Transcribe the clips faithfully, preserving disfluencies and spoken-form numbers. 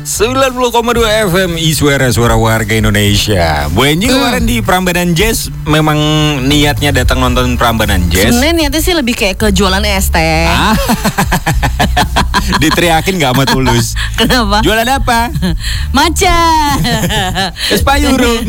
sembilan puluh koma dua F M Iswara, suara warga Indonesia. Bu Enji hmm. kemarin di Prambanan Jazz memang niatnya datang nonton Prambanan Jazz. Sebenarnya niatnya sih lebih kayak ke jualan es teh. Ah. Diteriakin gak sama Tulus. Kenapa? Jualan apa? Maca. Es payurung.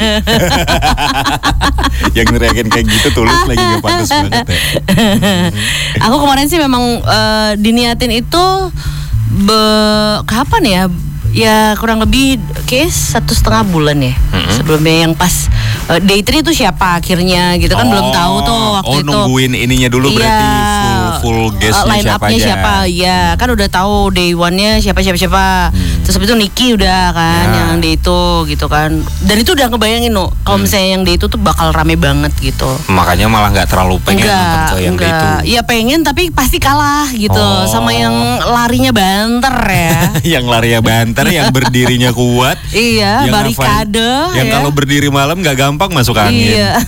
Yang teriakin kayak gitu Tulus lagi gak pantas banget ya. Aku kemarin sih memang uh, diniatin itu be, kapan ya? Ya kurang lebih kayak satu setengah bulan ya. Mm-hmm. Sebelumnya yang pas uh, day three itu siapa akhirnya gitu kan, oh, belum tahu tuh waktu oh, itu. Oh nungguin ininya dulu, iya, berarti full full guestnya uh, line siapa up-nya aja. siapa. Ya kan udah tahu day one-nya siapa siapa siapa. Hmm. Terus habis itu Niki udah kan ya. Yang day itu gitu kan. Dan itu udah ngebayangin no kalau hmm. misalnya yang day itu tuh bakal rame banget gitu. Makanya malah nggak terlalu pengen enggak, nonton ke yang day itu. Iya pengen tapi pasti kalah gitu oh. sama yang larinya banter ya. Yang larinya banter, yang berdirinya kuat, iya, barikade, apa, yang ya. Kalau berdiri malam nggak gampang masuk angin. Iya.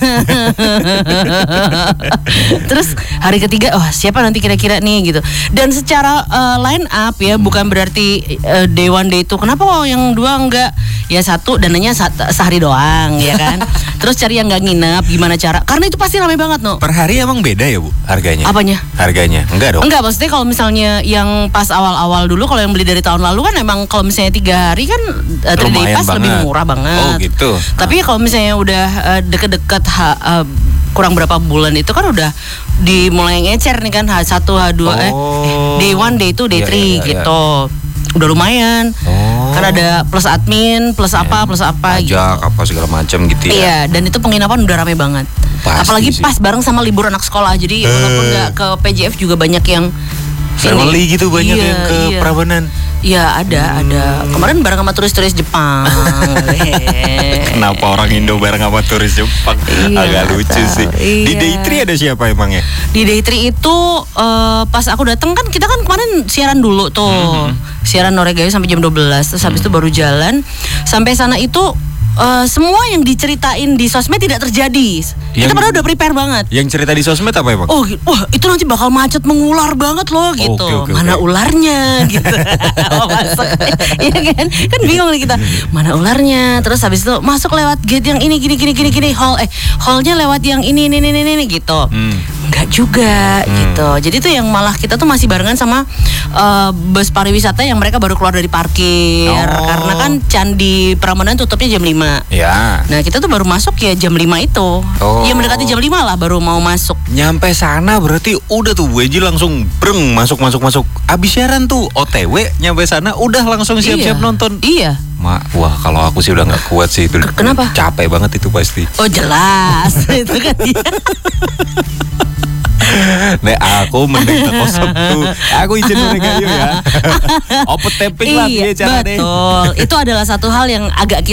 Terus hari ketiga, oh siapa nanti kira-kira nih gitu. Dan secara uh, line up ya, hmm. bukan berarti uh, day one day itu. Kenapa kok yang dua enggak? Ya satu dananya sehari doang, ya kan. Terus cari yang nggak nginep, gimana cara? Karena itu pasti ramai banget no. Per hari emang beda ya bu harganya? Apanya? Harganya enggak dong? Enggak, maksudnya kalau misalnya yang pas awal-awal dulu, kalau yang beli dari tahun lalu kan emang kalau misalnya tiga hari kan uh, three day pass lebih murah banget. Oh gitu. Tapi kalau misalnya udah uh, deket-deket ha, uh, kurang berapa bulan itu kan udah dimulai ngecer nih kan H satu, H dua, oh. eh day one, day two, day three iya, iya, gitu. Iya. Udah lumayan. Oh. Kan ada plus admin, plus yeah. apa, plus apa pajak, gitu. apa segala macam gitu ya. Iya, dan itu penginapan udah rame banget. Pasti apalagi sih. Pas bareng sama libur anak sekolah. Jadi uh. walaupun nggak ke P J F juga banyak yang family ini. Gitu banyak iya, yang ke iya. Prambanan. Iya ada, hmm. ada. Kemarin bareng sama turis-turis Jepang. Kenapa orang Indo bareng sama turis Jepang? Iya, agak lucu tahu. Sih. Iya. Di day three ada siapa emangnya? Di day three itu uh, pas aku datang kan kita kan kemarin siaran dulu tuh. Mm-hmm. Siaran Noregayu sampai jam dua belas. Terus habis mm. itu baru jalan. Sampai sana itu Uh, semua yang diceritain di sosmed tidak terjadi. Yang, kita padahal udah prepare banget. Yang cerita di sosmed apa emang? Oh, wah itu nanti bakal macet mengular banget loh gitu. Oh, okay, okay, mana okay. ularnya gitu. Oh, masuk. Iya kan? Kan bingung nih kita. Mana ularnya? Terus habis itu masuk lewat gate yang ini gini gini gini gini hall eh hallnya lewat yang ini ini ini ini gitu. Hmm. Enggak juga hmm. gitu. Jadi tuh yang malah kita tuh masih barengan sama uh, bus pariwisata yang mereka baru keluar dari parkir. Oh. Karena kan Candi Prambanan tutupnya jam lima. Ya. Nah kita tuh baru masuk ya jam lima itu. Oh. Ya mendekati jam lima lah baru mau masuk. Nyampe sana berarti udah tuh Bu Enji langsung breng masuk masuk masuk. Abis siaran tuh O T W nyampe sana udah langsung siap-siap iya. nonton. Iya. Ma, wah kalau aku sih udah nggak kuat sih itu. Kenapa? Capek banget itu pasti. Oh jelas itu kan dia. Nek aku mending teko Sabtu. Aku izin Noregayu ya. Open tapping lah iya, dia caranya. Betul. Itu adalah satu hal yang agak